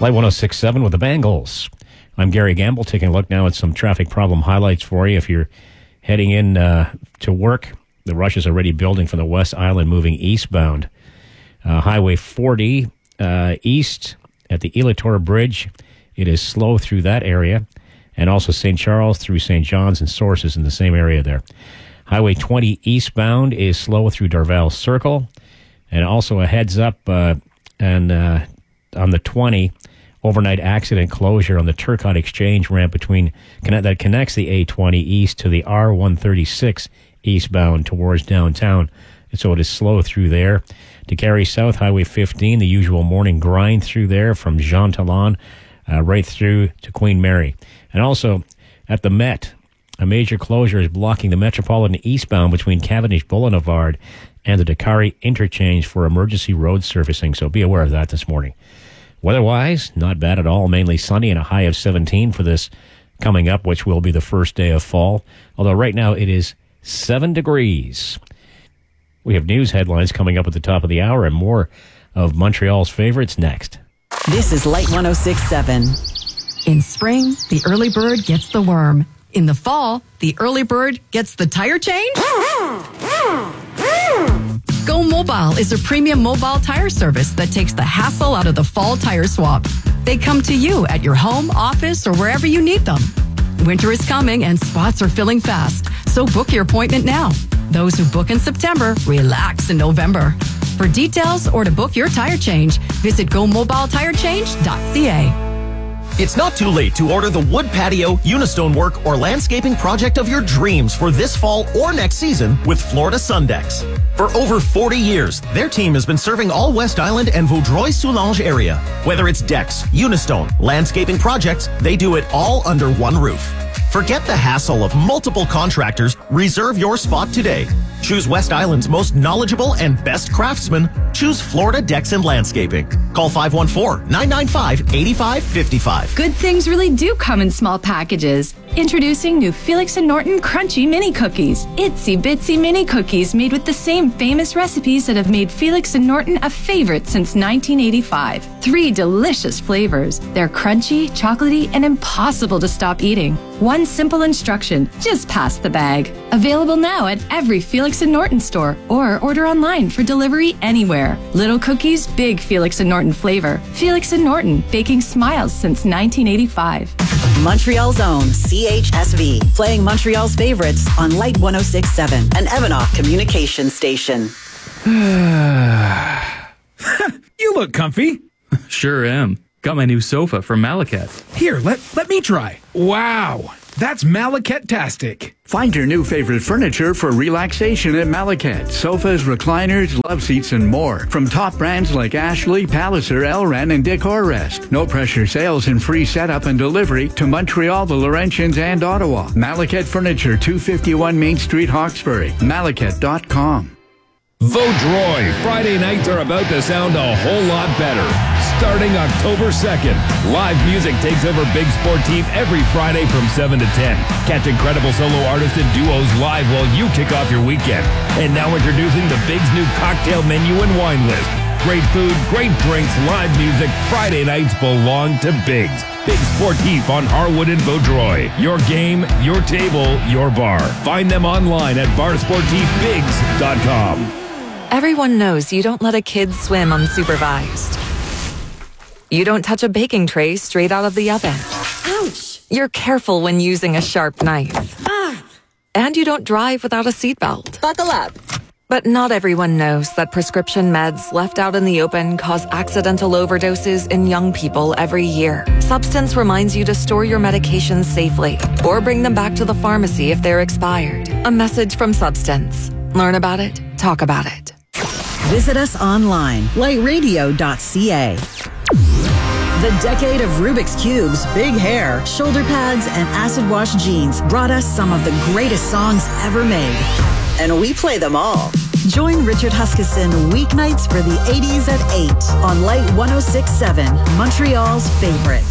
Light 106.7 with the Bangles. I'm Gary Gamble, taking a look now at some traffic problem highlights for you. If you're heading in to work, the rush is already building from the West Island moving eastbound. Highway 40 east at the Elator Bridge. It is slow through that area. And also St. Charles through St. John's and Sources in the same area there. Highway 20 eastbound is slow through Darvale Circle. And also a heads up on the 20, overnight accident closure on the Turcotte Exchange ramp that connects the A20 east to the R136 eastbound towards downtown. And so it is slow through there. To carry south, Highway 15, the usual morning grind through there from Jean Talon right through to Queen Mary. And also at the Met, a major closure is blocking the Metropolitan eastbound between Cavendish Boulevard and the Dakari interchange for emergency road servicing. So be aware of that this morning. Weather-wise, not bad at all. Mainly sunny and a high of 17 for this coming up, which will be the first day of fall. Although right now it is 7 degrees. We have news headlines coming up at the top of the hour and more of Montreal's favorites next. This is Light 106.7. In spring, the early bird gets the worm. In the fall, the early bird gets the tire change. Go Mobile is a premium mobile tire service that takes the hassle out of the fall tire swap. They come to you at your home, office, or wherever you need them. Winter is coming and spots are filling fast, so book your appointment now. Those who book in September, relax in November. For details or to book your tire change, visit gomobiletirechange.ca. It's not too late to order the wood patio, Unistone work, or landscaping project of your dreams for this fall or next season with Florida Sundex. For over 40 years, their team has been serving all West Island and Vaudreuil-Soulanges area. Whether it's decks, Unistone, landscaping projects, they do it all under one roof. Forget the hassle of multiple contractors. Reserve your spot today. Choose West Island's most knowledgeable and best craftsmen. Choose Florida Decks and Landscaping. Call 514-995-8555. Good things really do come in small packages. Introducing new Felix and Norton Crunchy Mini Cookies. Itsy bitsy mini cookies made with the same famous recipes that have made Felix and Norton a favorite since 1985. 3 delicious flavors. They're crunchy, chocolatey, and impossible to stop eating. One simple instruction, just pass the bag. Available now at every Felix and Norton store or order online for delivery anywhere. Little cookies, big Felix and Norton flavor. Felix and Norton, baking smiles since 1985. Montreal's own CHSV, playing Montreal's favorites on Light 106.7, an Evanoff communication station. You look comfy. Sure am. Got my new sofa from Malaket. Here, let me try. Wow, that's Malaket-tastic. Find your new favorite furniture for relaxation at Malaket. Sofas, recliners, love seats, and more. From top brands like Ashley, Palliser, Elran, and Decorrest. No pressure sales and free setup and delivery to Montreal, the Laurentians, and Ottawa. Malaket Furniture, 251 Main Street, Hawkesbury. Malaket.com. Vaudreuil, Friday nights are about to sound a whole lot better. Starting October 2nd, live music takes over Big Sportif every Friday from 7 to 10. Catch incredible solo artists and duos live while you kick off your weekend. And now introducing the Big's new cocktail menu and wine list. Great food, great drinks, live music. Friday nights belong to Big's. Big Sportif on Harwood and Vaudreuil. Your game, your table, your bar. Find them online at barsportifbigs.com. Everyone knows you don't let a kid swim unsupervised. You don't touch a baking tray straight out of the oven. Ouch! You're careful when using a sharp knife. And you don't drive without a seatbelt. Buckle up. But not everyone knows that prescription meds left out in the open cause accidental overdoses in young people every year. Substance reminds you to store your medications safely or bring them back to the pharmacy if they're expired. A message from Substance. Learn about it. Talk about it. Visit us online, lightradio.ca. The decade of Rubik's Cubes, big hair, shoulder pads, and acid wash jeans brought us some of the greatest songs ever made. And we play them all. Join Richard Huskisson weeknights for the 80s at 8 on Light 106.7, Montreal's favorites.